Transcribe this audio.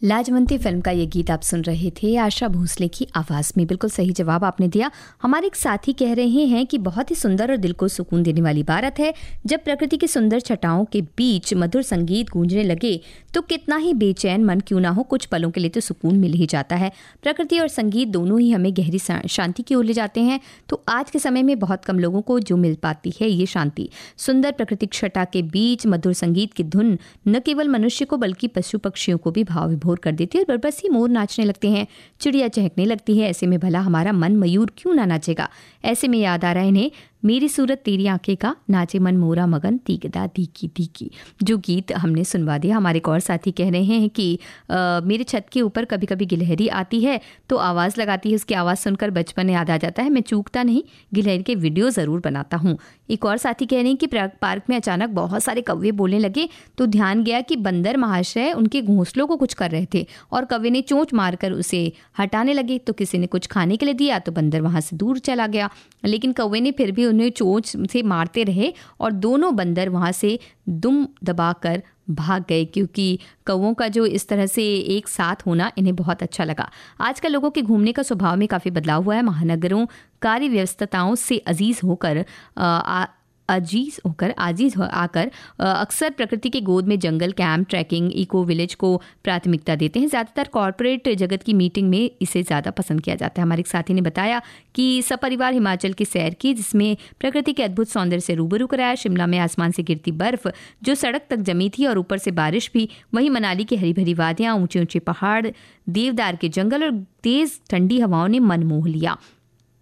लाजवंती film का ये गीत आप सुन रहे थे आशा भोसले की आवाज़ में। बिल्कुल सही जवाब आपने दिया। हमारे एक साथी कह रहे हैं कि बहुत ही सुंदर और दिल को सुकून देने वाली बात है जब प्रकृति की सुंदर छटाओं के बीच मधुर संगीत गूंजने लगे तो कितना ही बेचैन मन क्यों ना हो, कुछ पलों के लिए तो सुकून मिल ही जाता है। प्रकृति और संगीत दोनों ही हमें गहरी शांति की ओर ले जाते हैं। तो आज के समय में बहुत कम लोगों को जो मिल पाती है ये शांति। सुंदर प्राकृतिक छटा के बीच मधुर संगीत की धुन न केवल मनुष्य को बल्कि पशु पक्षियों को भी भाव विभोर कर देती है और बस ही मोर नाचने लगते हैं, चिड़िया चहकने लगती है। ऐसे में भला हमारा मन मयूर क्यों ना नाचेगा। ऐसे में याद आ रहा है इन्हें मेरी सूरत तेरी आंखें का, नाचे मन मोरा मगन तीकदा दीकी दीकी, जो गीत हमने सुनवा दिया। हमारे एक और साथी कह रहे हैं कि मेरे छत के ऊपर कभी कभी गिलहरी आती है तो आवाज़ लगाती है, उसकी आवाज़ सुनकर बचपन याद आ जाता है। मैं चूकता नहीं, गिलहरी के वीडियो ज़रूर बनाता हूँ। एक और साथी कह रहे हैं कि पार्क में अचानक बहुत सारे कौवे बोलने लगे तो ध्यान गया कि बंदर महाशय उनके घोंसलों को कुछ कर रहे थे और कौवे ने चोंच मारकर उसे हटाने लगे। तो किसी ने कुछ खाने के लिए दिया तो बंदर वहाँ से दूर चला गया, लेकिन कौवे ने फिर भी उन्हें चोंच से मारते रहे और दोनों बंदर वहाँ से दुम दबाकर भाग गए, क्योंकि कौवों का जो इस तरह से एक साथ होना इन्हें बहुत अच्छा लगा। आजकल लोगों के घूमने का स्वभाव में काफ़ी बदलाव हुआ है। महानगरों कार्य व्यस्तताओं से आजीज आकर अक्सर प्रकृति के गोद में जंगल कैंप, ट्रैकिंग, इको विलेज को प्राथमिकता देते हैं। ज़्यादातर कॉरपोरेट जगत की मीटिंग में इसे ज़्यादा पसंद किया जाता है। हमारे एक साथी ने बताया कि सपरिवार हिमाचल की सैर की, जिसमें प्रकृति के अद्भुत सौंदर्य से रूबरू कराया। शिमला में आसमान से गिरती बर्फ जो सड़क तक जमी थी और ऊपर से बारिश भी, वहीं मनाली की हरी भरी वादियाँ, ऊंचे ऊंचे पहाड़, देवदार के जंगल और तेज ठंडी हवाओं ने मन मोह लिया।